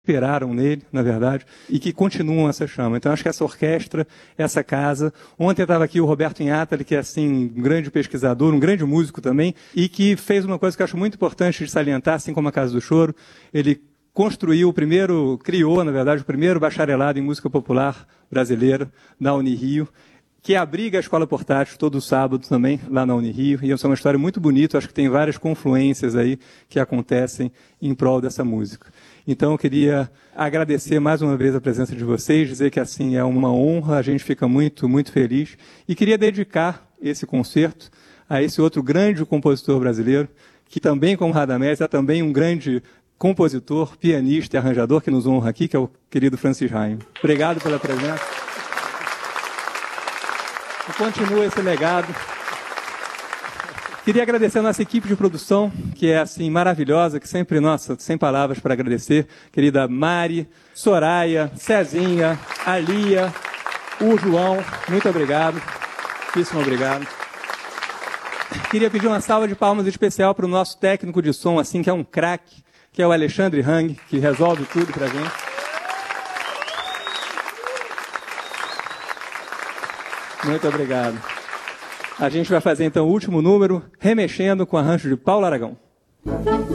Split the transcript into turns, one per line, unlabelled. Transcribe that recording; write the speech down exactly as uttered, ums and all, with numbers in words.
inspiraram nele, na verdade, e que continuam essa chama. Então, acho que essa orquestra, essa casa... Ontem estava aqui o Roberto Inátali, que é, assim, um grande pesquisador, um grande músico também, e que fez uma coisa que eu acho muito importante de salientar, assim como a Casa do Choro. Ele construiu o primeiro, criou, na verdade, o primeiro bacharelado em música popular brasileira, na Unirio, que abriga a Escola Portátil todo sábado também, lá na Unirio, e essa é uma história muito bonita, acho que tem várias confluências aí que acontecem em prol dessa música. Então, eu queria agradecer mais uma vez a presença de vocês, dizer que, assim, é uma honra, a gente fica muito, muito feliz, e queria dedicar esse concerto a esse outro grande compositor brasileiro, que também, como Radamés, é também um grande compositor, pianista e arranjador que nos honra aqui, que é o querido Francis Raim. Obrigado pela presença. E continua esse legado. Queria agradecer a nossa equipe de produção, que é, assim, maravilhosa, que sempre, nossa, sem palavras para agradecer. Querida Mari, Soraya, Cezinha, a Lia, o João, muito obrigado. Muitíssimo obrigado. Queria pedir uma salva de palmas especial para o nosso técnico de som, assim, que é um craque, que é o Alexandre Hang, que resolve tudo para a gente. Muito obrigado. A gente vai fazer, então, o último número, remexendo com o arranjo de Paulo Aragão.